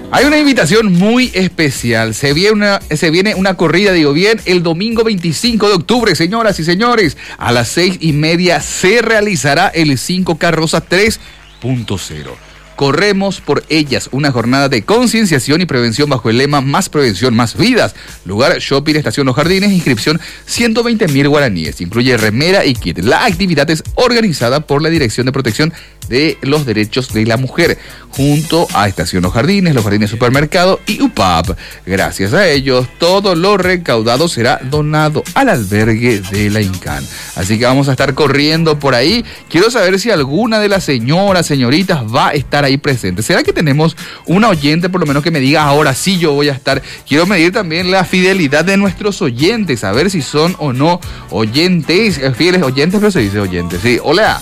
Hay una invitación muy especial. Se viene una corrida, digo bien, el domingo 25 de octubre, señoras y señores. A las 6:30 se realizará el 5 Carroza 3.0. Corremos por ellas, una jornada de concienciación y prevención bajo el lema Más prevención, más vidas. Lugar, shopping, estación Los Jardines, inscripción 120.000 guaraníes. Incluye remera y kit. La actividad es organizada por la Dirección de Protección de los Derechos de la Mujer, junto a Estación Los Jardines Supermercado y UPAP. Gracias a ellos, todo lo recaudado será donado al albergue de la INCAN. Así que vamos a estar corriendo por ahí. Quiero saber si alguna de las señoritas va a estar ahí presente. ¿Será que tenemos una oyente, por lo menos, que me diga ahora sí yo voy a estar? Quiero medir también la fidelidad de nuestros oyentes, a ver si son o no oyentes, fieles oyentes, pero se dice oyentes. Sí, hola.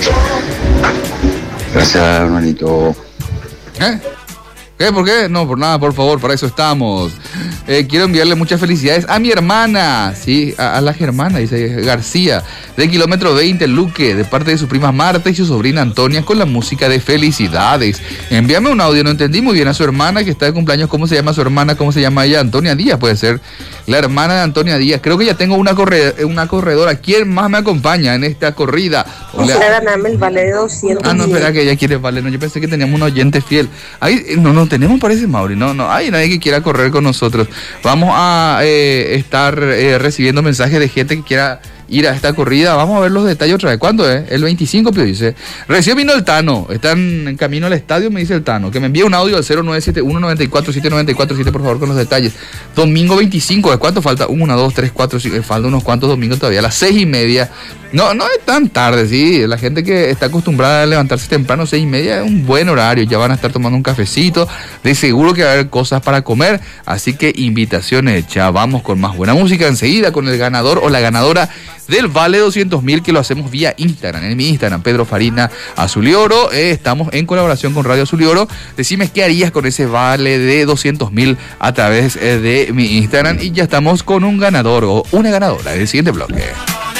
Gracias, hermanito. ¿Qué? ¿Por qué? No, por nada, por favor, para eso estamos. Quiero enviarle muchas felicidades a mi hermana, sí, a la Germana, dice García, de kilómetro 20, Luque, de parte de su prima Marta y su sobrina Antonia, con la música de felicidades. Envíame un audio, no entendí muy bien, a su hermana que está de cumpleaños. ¿Cómo se llama su hermana? ¿Cómo se llama ella? Antonia Díaz, puede ser. La hermana de Antonia Díaz. Creo que ya tengo una corredora. ¿Quién más me acompaña en esta corrida? Quisiera ganarme el vale de 200. No, espera, que ella quiere vale. No, yo pensé que teníamos un oyente fiel. Ahí, no tenemos, parece, Mauri. No hay nadie que quiera correr con nosotros. Vamos a estar recibiendo mensajes de gente que quiera ir a esta corrida. Vamos a ver los detalles otra vez. ¿Cuándo es? El 25, pero dice. Recién vino el Tano. Están en camino al estadio, me dice el Tano. Que me envíe un audio al 0971-94-794-7, por favor, con los detalles. Domingo 25, ¿de cuánto falta? 1, 2, 3, 4, 5. Faltan unos cuantos domingos todavía. A las 6:30. No es tan tarde, sí. La gente que está acostumbrada a levantarse temprano, 6:30, es un buen horario. Ya van a estar tomando un cafecito. De seguro que va a haber cosas para comer. Así que invitación hecha. Vamos con más buena música enseguida con el ganador o la ganadora del vale 200.000, que lo hacemos vía Instagram. En mi Instagram, Pedro Farina Azul y Oro. Estamos en colaboración con Radio Azul y Oro. Decime qué harías con ese vale de 200.000 a través de mi Instagram. Y ya estamos con un ganador o una ganadora del siguiente bloque.